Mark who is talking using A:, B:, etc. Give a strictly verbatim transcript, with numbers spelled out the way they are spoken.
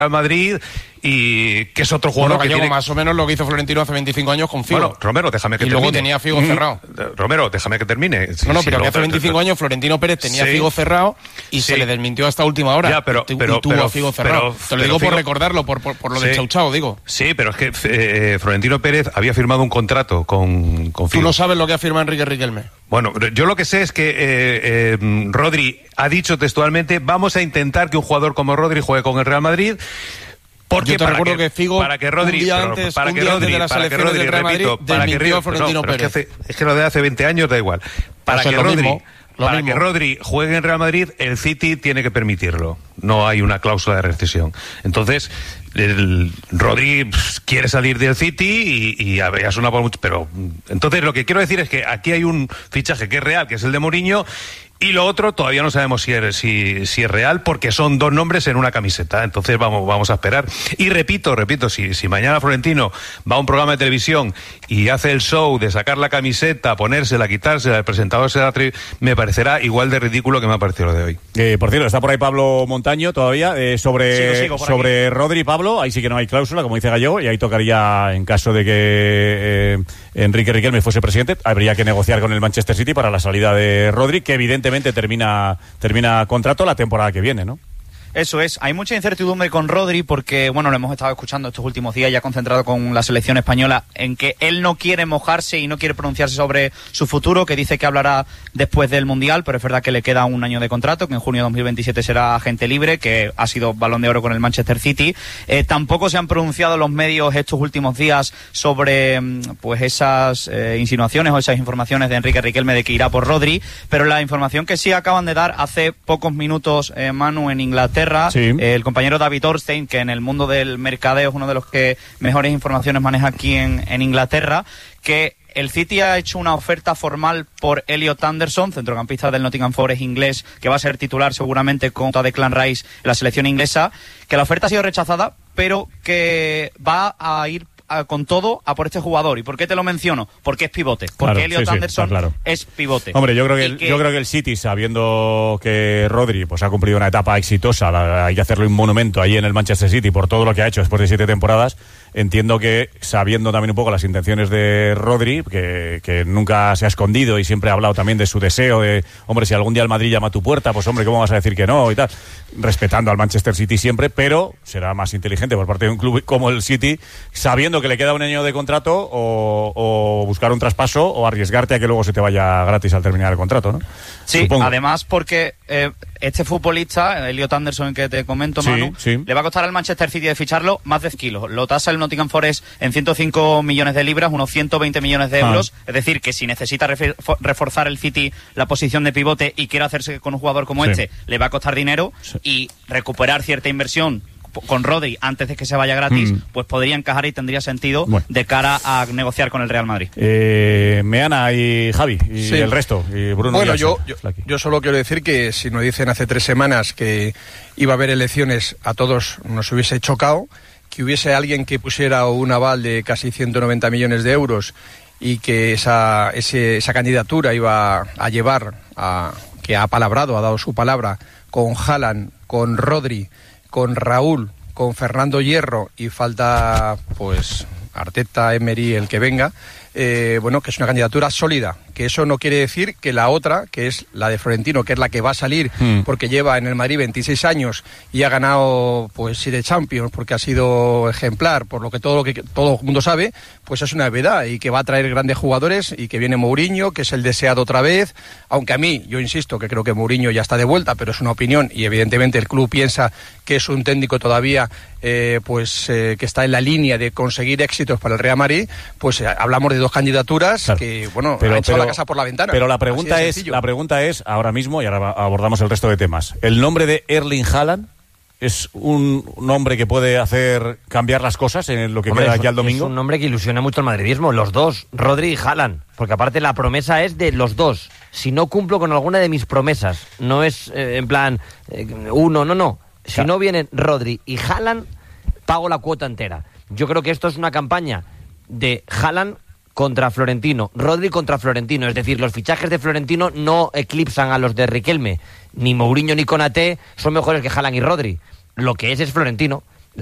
A: Real Madrid y que es otro jugador
B: bueno,
A: que
B: Gallego,
A: tiene...
B: más o menos lo que hizo Florentino hace veinticinco años con Figo.
A: Bueno, Romero, déjame que
B: y
A: termine.
B: luego tenía Figo
A: Mm,
B: cerrado.
A: Romero, déjame que termine.
B: No,
A: Sí,
B: no,
A: sí,
B: pero
A: lo-
B: que hace veinticinco años Florentino Pérez tenía
A: Sí.
B: Figo cerrado y
A: Sí.
B: se le desmintió hasta última hora.
A: Ya, pero-
B: y, tu-
A: pero-
B: y tuvo
A: pero-
B: a Figo cerrado.
A: pero-
B: Te lo
A: pero
B: digo por
A: Figo-
B: recordarlo, por, por, por lo de
A: Sí.
B: Chau Chau, digo.
A: Sí, pero es que eh, Florentino Pérez había firmado un contrato con, con
B: Tú
A: Figo.
B: no sabes lo que ha firmado Enrique Riquelme.
A: Bueno, yo lo que sé es que eh, eh, Rodri ha dicho textualmente: vamos a intentar que un jugador como Rodri juegue con el Real Madrid. Porque
B: Yo te
A: para
B: recuerdo
A: que,
B: que Figo,
A: para que Rodri,
B: un día
A: pero
B: antes,
A: para
B: un
A: que
B: día
A: Rodri,
B: antes de las
A: para que
B: elecciones
A: Rodri,
B: del Real
A: repito,
B: Madrid,
A: para que
B: desmintió a
A: Río-
B: Florentino
A: no, pero es que
B: Pérez.
A: hace- es que lo de hace veinte años da igual. Para
B: Pues es
A: que
B: lo
A: Rodri,
B: mismo, lo
A: para
B: mismo.
A: que Rodri juegue en Real Madrid, el City tiene que permitirlo. No hay una cláusula de rescisión. Entonces, el Rodri pff, quiere salir del City y, y a ver, ha sonado por mucho, pero entonces lo que quiero decir es que aquí hay un fichaje que es real, que es el de Mourinho. Y lo otro todavía no sabemos si es, si, si es real, porque son dos nombres en una camiseta. Entonces vamos, vamos a esperar. Y repito, repito, si, si mañana Florentino va a un programa de televisión y hace el show de sacar la camiseta, ponérsela, quitársela, el presentador se la atreve, me parecerá igual de ridículo que me ha parecido lo de hoy.
C: Eh, por cierto, está por ahí Pablo Montaño todavía. Eh, sobre
D: Sigo, sigo por
C: sobre Rodri, Pablo, ahí sí que no hay cláusula, como dice Gallego, y ahí tocaría, en caso de que eh, Enrique Riquelme fuese presidente, habría que negociar con el Manchester City para la salida de Rodri, que evidentemente termina termina contrato la temporada que viene, ¿no?
D: Eso es, hay mucha incertidumbre con Rodri porque, bueno, lo hemos estado escuchando estos últimos días, ya concentrado con la selección española, en que él no quiere mojarse y no quiere pronunciarse sobre su futuro, que dice que hablará después del Mundial, pero es verdad que le queda un año de contrato, que en junio de dos mil veintisiete será agente libre, que ha sido Balón de Oro con el Manchester City. Eh, tampoco se han pronunciado los medios estos últimos días sobre pues esas eh, insinuaciones o esas informaciones de Enrique Riquelme de que irá por Rodri, pero la información que sí acaban de dar hace pocos minutos, eh, Manu, en Inglaterra, Sí. Eh, el compañero David Orstein, que en el mundo del mercadeo es uno de los que mejores informaciones maneja aquí en, en Inglaterra, que el City ha hecho una oferta formal por Elliot Anderson, centrocampista del Nottingham Forest inglés, que va a ser titular seguramente con Declan Rice en la selección inglesa, que la oferta ha sido rechazada, pero que va a ir a, con todo a por este jugador. ¿Y por qué te lo menciono? Porque es pivote. Porque
C: Claro,
D: Elliot
C: sí, sí,
D: Anderson
C: claro.
D: es pivote.
C: Hombre, yo creo que, el,
D: que...
C: yo creo que el City, sabiendo que Rodri pues ha cumplido una etapa exitosa, la, hay que hacerle un monumento ahí en el Manchester City por todo lo que ha hecho después de siete temporadas, entiendo que, sabiendo también un poco las intenciones de Rodri, que, que nunca se ha escondido y siempre ha hablado también de su deseo de, hombre, si algún día el Madrid llama a tu puerta, pues hombre, ¿cómo vas a decir que no? Y tal, respetando al Manchester City siempre, pero será más inteligente por parte de un club como el City, sabiendo que le queda un año de contrato, o, o buscar un traspaso o arriesgarte a que luego se te vaya gratis al terminar el contrato, ¿no?
D: Sí,
C: Supongo.
D: además porque eh, este futbolista, Elliot Anderson, que te comento, Manu,
C: sí, sí.
D: le va a costar al Manchester City de ficharlo más de diez kilos. Lo tasa el Nottingham Forest en ciento cinco millones de libras, unos ciento veinte millones de euros. Ah. Es decir, que si necesita refer- reforzar el City la posición de pivote y quiere hacerse con un jugador como
C: sí.
D: este, le va a costar dinero,
C: sí.
D: y recuperar cierta inversión con Rodri antes de que se vaya gratis, mm. pues podría encajar y tendría sentido bueno. de cara a negociar con el Real Madrid.
C: Eh, Meana y Javi y sí. el resto, y Bruno.
E: Bueno,
C: y
E: yo, yo, yo solo quiero decir que si nos dicen hace tres semanas que iba a haber elecciones, a todos nos hubiese chocado, que hubiese alguien que pusiera un aval de casi ciento noventa millones de euros y que esa, ese, esa candidatura iba a llevar a, que ha palabrado, ha dado su palabra, con Haaland, con Rodri, con Raúl, con Fernando Hierro, y falta pues Arteta, Emery, el que venga, eh, bueno, que es una candidatura sólida, que eso no quiere decir que la otra, que es la de Florentino, que es la que va a salir mm. porque lleva en el Madrid veintiséis años y ha ganado pues siete Champions, porque ha sido ejemplar, por lo que todo lo que todo el mundo sabe, pues es una novedad, y que va a traer grandes jugadores, y que viene Mourinho, que es el deseado otra vez, aunque a mí, yo insisto, que creo que Mourinho ya está de vuelta, pero es una opinión, y evidentemente el club piensa que es un técnico todavía eh, pues eh, que está en la línea de conseguir éxitos para el Real Madrid, pues eh, hablamos de dos candidaturas claro. que, bueno,
C: pero,
E: han echado
C: pero,
E: la casa por la ventana.
C: Pero la pregunta es, la pregunta es, ahora mismo, y ahora abordamos el resto de temas, ¿el nombre de Erling Haaland es un nombre que puede hacer cambiar las cosas en lo que
F: Hombre,
C: queda
F: es,
C: aquí al domingo?
F: Es un nombre que ilusiona mucho al madridismo, los dos, Rodri y Haaland, porque aparte la promesa es de los dos. Si no cumplo con alguna de mis promesas, no es eh, en plan eh, uno, no, no. Si claro. no vienen Rodri y Haaland, pago la cuota entera. Yo creo que esto es una campaña de Haaland contra Florentino, Rodri contra Florentino, es decir, los fichajes de Florentino no eclipsan a los de Riquelme, ni Mourinho ni Konaté son mejores que Haaland y Rodri. Lo que es es Florentino,